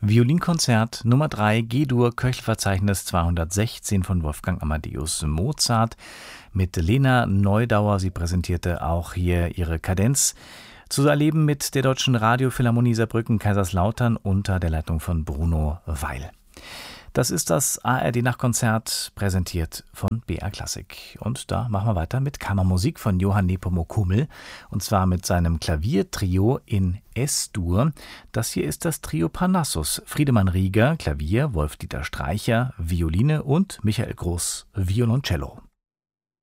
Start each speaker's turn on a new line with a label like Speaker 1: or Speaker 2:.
Speaker 1: Violinkonzert Nummer 3 G-Dur Köchelverzeichnis 216 von Wolfgang Amadeus Mozart mit Lena Neudauer. Sie präsentierte auch hier ihre Kadenz. Zu erleben mit der Deutschen Radiophilharmonie Saarbrücken Kaiserslautern unter der Leitung von Bruno Weil. Das ist das ARD-Nachtkonzert, präsentiert von BR Klassik. Und da machen wir weiter mit Kammermusik von Johann Nepomuk Hummel. Und zwar mit seinem Klaviertrio in S-Dur. Das hier ist das Trio Parnassus. Friedemann Rieger, Klavier, Wolf-Dieter Streicher, Violine und Michael Groß, Violoncello.